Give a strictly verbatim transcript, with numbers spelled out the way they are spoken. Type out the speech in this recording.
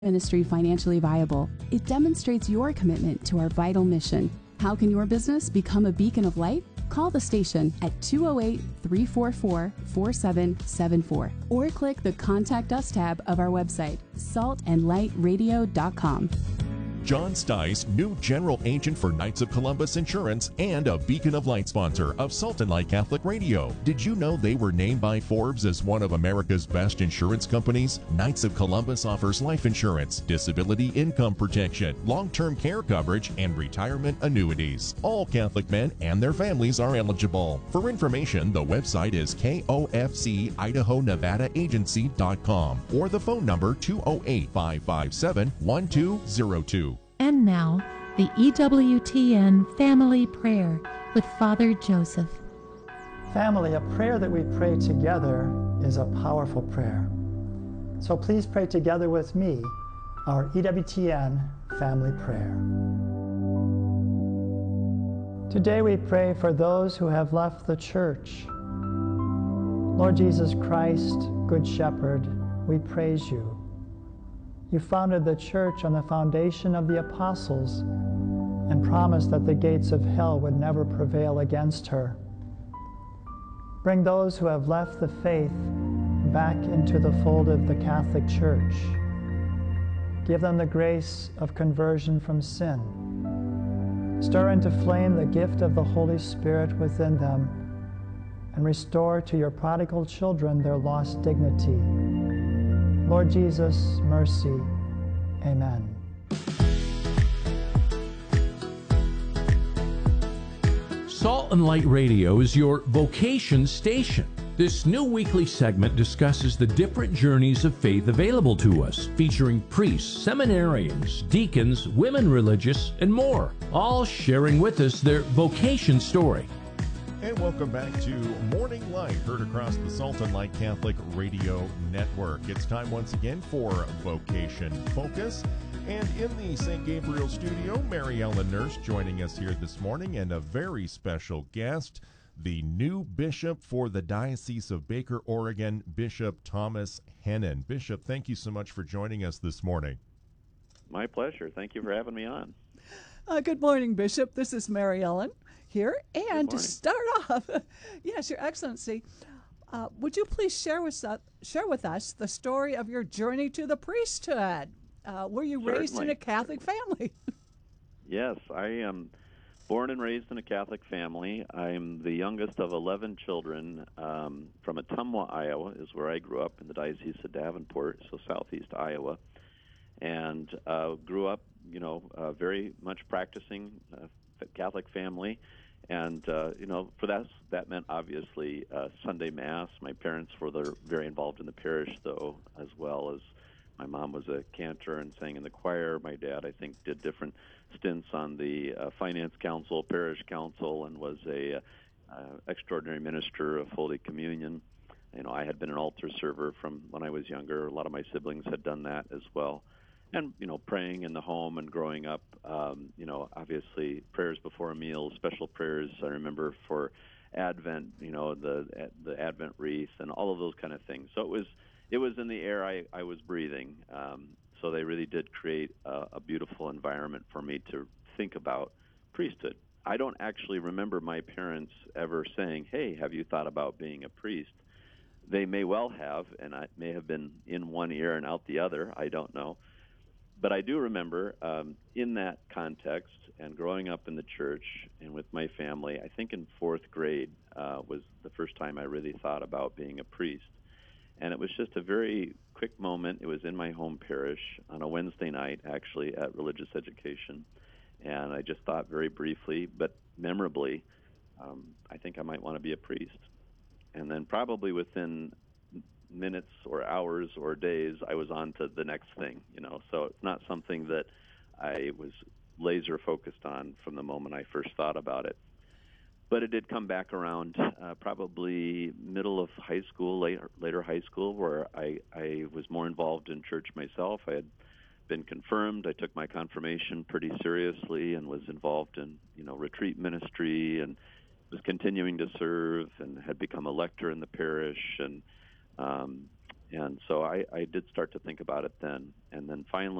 Ministry financially viable. It demonstrates your commitment to our vital mission. How can your business become a beacon of light? Call the station at two oh eight, three four four, four seven seven four or click the Contact Us tab of our website, salt and light radio dot com. John Stice, new general agent for Knights of Columbus Insurance and a Beacon of Light sponsor of Salt and Light Catholic Radio. Did you know they were named by Forbes as one of America's best insurance companies? Knights of Columbus offers life insurance, disability income protection, long-term care coverage, and retirement annuities. All Catholic men and their families are eligible. For information, the website is K O F C Idaho Nevada Agency dot com or the phone number two oh eight, five five seven, one two oh two. And now, the E W T N Family Prayer with Father Joseph. Family, a prayer that we pray together is a powerful prayer. So please pray together with me our E W T N Family Prayer. Today we pray for those who have left the church. Lord Jesus Christ, Good Shepherd, we praise you. You founded the church on the foundation of the apostles and promised that the gates of hell would never prevail against her. Bring those who have left the faith back into the fold of the Catholic Church. Give them the grace of conversion from sin. Stir into flame the gift of the Holy Spirit within them and restore to your prodigal children their lost dignity. Lord Jesus, mercy. Amen. Salt and Light Radio is your vocation station. This new weekly segment discusses the different journeys of faith available to us, featuring priests, seminarians, deacons, women religious, and more, all sharing with us their vocation story. And welcome back to Morning Light, heard across the Salt and Light Catholic Radio Network. It's time once again for Vocation Focus. And in the Saint Gabriel studio, Mary Ellen Nurse joining us here this morning, and a very special guest, the new bishop for the Diocese of Baker, Oregon, Bishop Thomas Hennen. Bishop, thank you so much for joining us this morning. My pleasure. Thank you for having me on. Uh, good morning, Bishop. This is Mary Ellen here. And to start off, yes, Your Excellency, uh, would you please share with, us, share with us the story of your journey to the priesthood? Uh, were you Certainly. raised in a Catholic family? Yes, I am born and raised in a Catholic family. I'm the youngest of eleven children um, from Ottumwa, Iowa, is where I grew up in the Diocese of Davenport, so southeast Iowa, and uh, grew up, you know, uh, very much practicing uh, Catholic family. And, uh, you know, for that, that meant obviously uh, Sunday Mass. My parents were there, very involved in the parish, though, as well as my mom was a cantor and sang in the choir. My dad, I think, did different stints on the uh, finance council, parish council, and was a uh, extraordinary minister of Holy Communion. You know, I had been an altar server from when I was younger. A lot of my siblings had done that as well. And, you know, praying in the home and growing up, um, you know, obviously prayers before a meal, special prayers, I remember, for Advent, you know, the the Advent wreath and all of those kind of things. So it was it was in the air I, I was breathing. Um, so they really did create a, a beautiful environment for me to think about priesthood. I don't actually remember my parents ever saying, hey, have you thought about being a priest? They may well have, and I may have been in one ear and out the other. I don't know. But I do remember um, in that context and growing up in the church and with my family, I think in fourth grade uh, was the first time I really thought about being a priest. And it was just a very quick moment. It was in my home parish on a Wednesday night, actually, at religious education. And I just thought very briefly, but memorably, um, I think I might want to be a priest. And then probably within minutes or hours or days, I was on to the next thing, you know. So it's not something that I was laser focused on from the moment I first thought about it. But it did come back around uh, probably middle of high school, later, later high school, where I, I was more involved in church myself. I had been confirmed. I took my confirmation pretty seriously and was involved in, you know, retreat ministry and was continuing to serve and had become a lector in the parish and Um, and so I, I did start to think about it then. And then finally,